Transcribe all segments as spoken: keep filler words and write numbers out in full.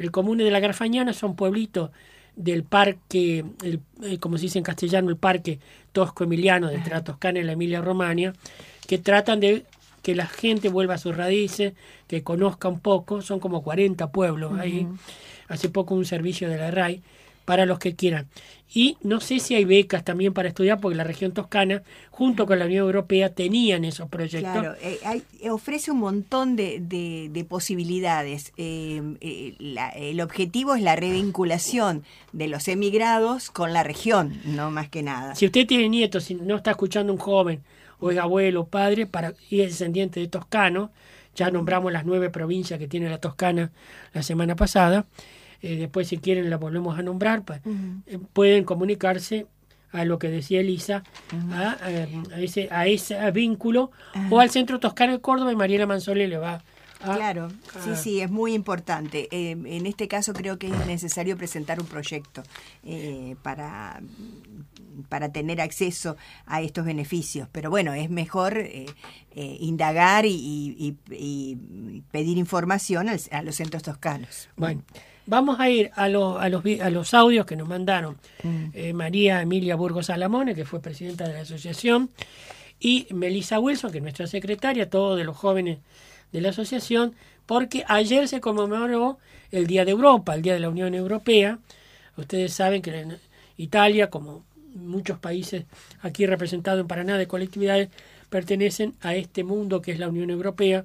El comune de la Garfañana son pueblitos del parque, el, eh, como se dice en castellano, el parque tosco-emiliano, entre la Toscana y la Emilia-Romagna, que tratan de que la gente vuelva a sus raíces, que conozca un poco, son como cuarenta pueblos uh-huh. ahí, hace poco un servicio de la R A I, para los que quieran. Y no sé si hay becas también para estudiar, porque la región toscana, junto con la Unión Europea, tenían esos proyectos. Claro, eh, hay, ofrece un montón de, de, de posibilidades. Eh, eh, la, el objetivo es la revinculación de los emigrados con la región, no más que nada. Si usted tiene nietos, si no está escuchando un joven, o es abuelo o padre, para, y es descendiente de toscano, ya nombramos las nueve provincias que tiene la Toscana la semana pasada, Eh, después si quieren la volvemos a nombrar, pues, uh-huh. eh, pueden comunicarse a lo que decía Elisa, uh-huh. a, a, a, ese, a ese vínculo, uh-huh. o al Centro Toscano de Córdoba, y Mariela Manzoli le va a... Claro, a, sí, sí, es muy importante. Eh, en este caso creo que es necesario presentar un proyecto eh, para, para tener acceso a estos beneficios, pero bueno, es mejor eh, eh, indagar y, y, y pedir información a, a los centros toscanos. Bueno. Vamos a ir a, lo, a, los, a los audios que nos mandaron mm. eh, María Emilia Burgos Salamone, que fue presidenta de la asociación, y Melissa Wilson, que es nuestra secretaria, todos de los jóvenes de la asociación, porque ayer se conmemoró el Día de Europa, el Día de la Unión Europea. Ustedes saben que en Italia, como muchos países aquí representados en Paraná de colectividades, pertenecen a este mundo que es la Unión Europea.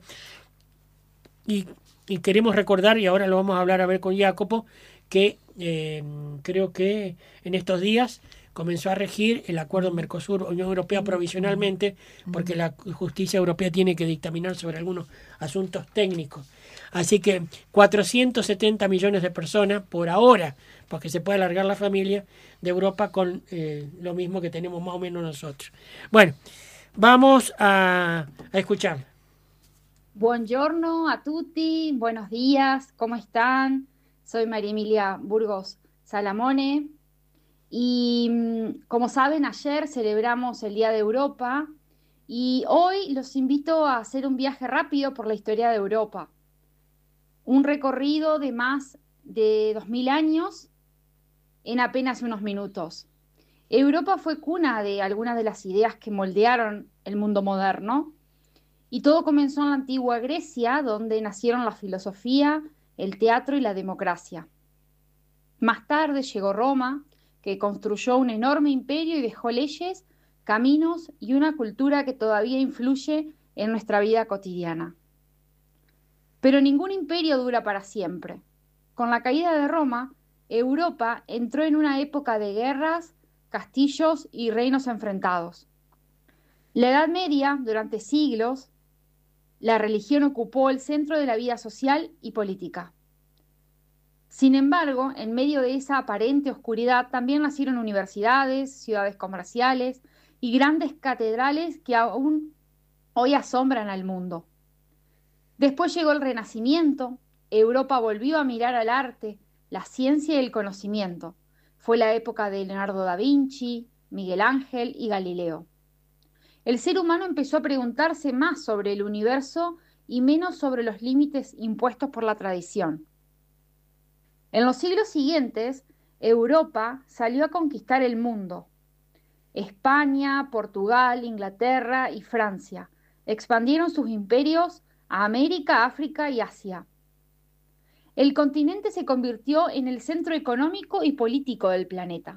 Y Y queremos recordar, y ahora lo vamos a hablar a ver con Jacopo, que eh, creo que en estos días comenzó a regir el acuerdo Mercosur-Unión Europea provisionalmente, porque la justicia europea tiene que dictaminar sobre algunos asuntos técnicos. Así que cuatrocientos setenta millones de personas por ahora, porque se puede alargar la familia de Europa con eh, lo mismo que tenemos más o menos nosotros. Bueno, vamos a, a escuchar. Buongiorno a tutti, buenos días, ¿cómo están? Soy María Emilia Burgos Salamone y como saben, ayer celebramos el Día de Europa y hoy los invito a hacer un viaje rápido por la historia de Europa. Un recorrido de más de dos mil años en apenas unos minutos. Europa fue cuna de algunas de las ideas que moldearon el mundo moderno. Y todo comenzó en la antigua Grecia, donde nacieron la filosofía, el teatro y la democracia. Más tarde llegó Roma, que construyó un enorme imperio y dejó leyes, caminos y una cultura que todavía influye en nuestra vida cotidiana. Pero ningún imperio dura para siempre. Con la caída de Roma, Europa entró en una época de guerras, castillos y reinos enfrentados. La Edad Media, durante siglos, la religión ocupó el centro de la vida social y política. Sin embargo, en medio de esa aparente oscuridad también nacieron universidades, ciudades comerciales y grandes catedrales que aún hoy asombran al mundo. Después llegó el Renacimiento, Europa volvió a mirar al arte, la ciencia y el conocimiento. Fue la época de Leonardo da Vinci, Miguel Ángel y Galileo. El ser humano empezó a preguntarse más sobre el universo y menos sobre los límites impuestos por la tradición. En los siglos siguientes, Europa salió a conquistar el mundo. España, Portugal, Inglaterra y Francia expandieron sus imperios a América, África y Asia. El continente se convirtió en el centro económico y político del planeta.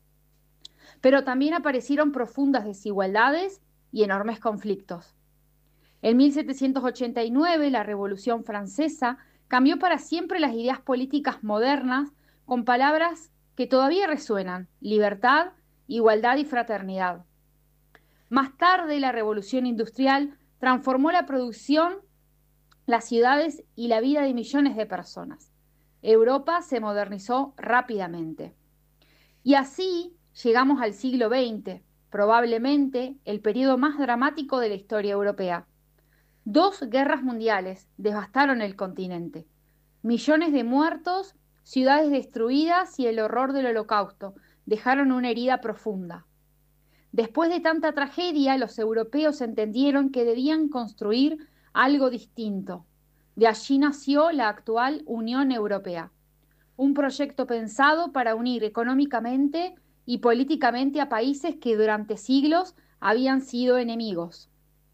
Pero también aparecieron profundas desigualdades y enormes conflictos. En mil setecientos ochenta y nueve, la Revolución Francesa cambió para siempre las ideas políticas modernas con palabras que todavía resuenan: libertad, igualdad y fraternidad. Más tarde, la Revolución Industrial transformó la producción, las ciudades y la vida de millones de personas. Europa se modernizó rápidamente. Y así llegamos al siglo veinte, probablemente el periodo más dramático de la historia europea. Dos guerras mundiales devastaron el continente. Millones de muertos, ciudades destruidas y el horror del Holocausto dejaron una herida profunda. Después de tanta tragedia, los europeos entendieron que debían construir algo distinto. De allí nació la actual Unión Europea. un proyecto pensado para unir económicamente y políticamente a países que durante siglos habían sido enemigos.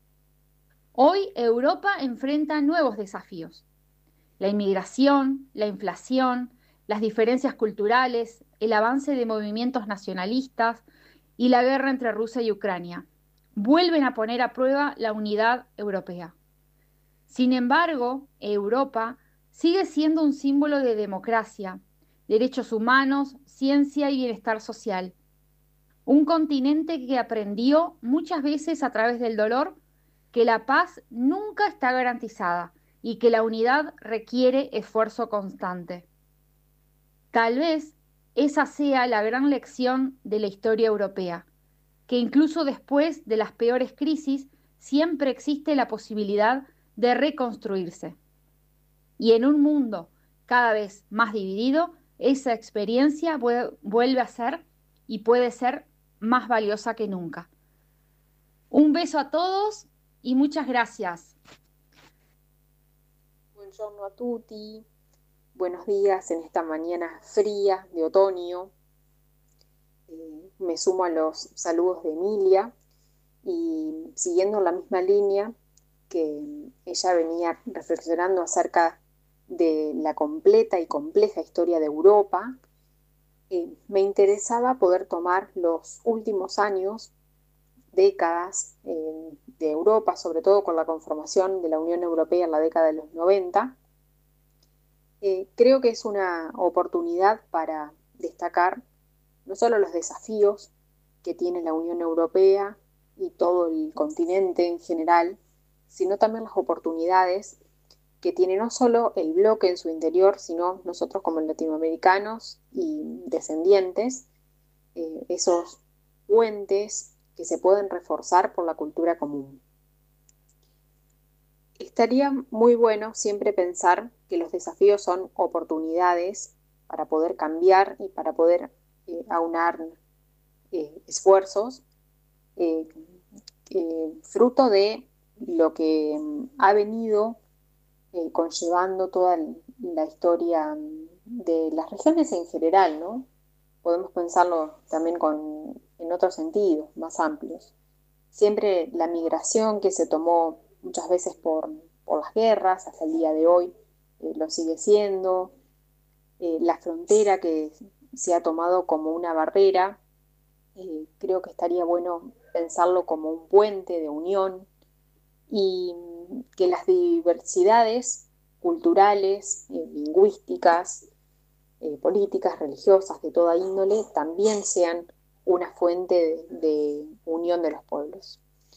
Hoy Europa enfrenta nuevos desafíos: la inmigración, la inflación, las diferencias culturales, el avance de movimientos nacionalistas y la guerra entre Rusia y Ucrania vuelven a poner a prueba la unidad europea. Sin embargo, Europa sigue siendo un símbolo de democracia, derechos humanos, ciencia y bienestar social. Un continente que aprendió muchas veces a través del dolor que la paz nunca está garantizada y que la unidad requiere esfuerzo constante. Tal vez esa sea la gran lección de la historia europea, que incluso después de las peores crisis siempre existe la posibilidad de reconstruirse. Y en un mundo cada vez más dividido, esa experiencia vuelve a ser y puede ser más valiosa que nunca. Un beso a todos y muchas gracias. Buongiorno a tutti. Buenos días en esta mañana fría de otoño. Eh, me sumo a los saludos de Emilia y siguiendo la misma línea que ella venía reflexionando acerca de la completa y compleja historia de Europa, eh, me interesaba poder tomar los últimos años, décadas eh, de Europa, sobre todo con la conformación de la Unión Europea en la década de los noventa. Eh, creo que es una oportunidad para destacar no solo los desafíos que tiene la Unión Europea y todo el continente en general, sino también las oportunidades que tiene no solo el bloque en su interior, sino nosotros como latinoamericanos y descendientes, eh, esos puentes que se pueden reforzar por la cultura común. Estaría muy bueno siempre pensar que los desafíos son oportunidades para poder cambiar y para poder eh, aunar eh, esfuerzos, eh, eh, fruto de lo que ha venido eh, conllevando toda la historia de las regiones en general, ¿no? Podemos pensarlo también con, en otros sentidos más amplios. Siempre la migración que se tomó muchas veces por, por las guerras, hasta el día de hoy eh, lo sigue siendo, eh, la frontera que se ha tomado como una barrera, eh, creo que estaría bueno pensarlo como un puente de unión y que las diversidades culturales, eh, lingüísticas, eh, políticas, religiosas, de toda índole, también sean una fuente de, de unión de los pueblos.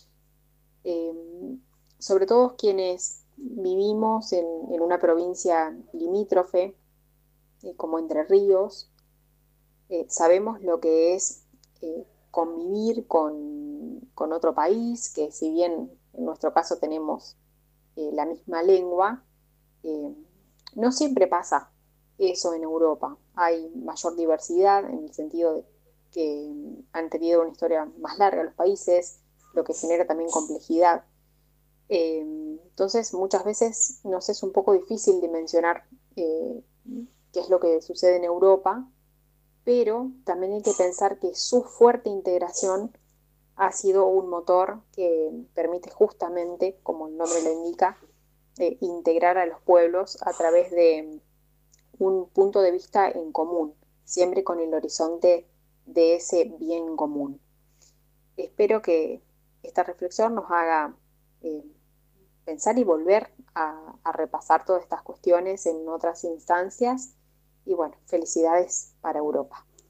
Eh, sobre todo quienes vivimos en, en una provincia limítrofe, eh, como Entre Ríos, eh, sabemos lo que es eh, convivir con, con otro país, que si bien en nuestro caso tenemos eh, la misma lengua, eh, no siempre pasa eso en Europa. Hay mayor diversidad en el sentido de que han tenido una historia más larga los países, lo que genera también complejidad. Eh, entonces, muchas veces nos es un poco difícil dimensionar eh, qué es lo que sucede en Europa, pero también hay que pensar que su fuerte integración ha sido un motor que permite justamente, como el nombre lo indica, eh, integrar a los pueblos a través de un punto de vista en común, siempre con el horizonte de ese bien común. Espero que esta reflexión nos haga eh, pensar y volver a, a repasar todas estas cuestiones en otras instancias. Y bueno, felicidades para Europa.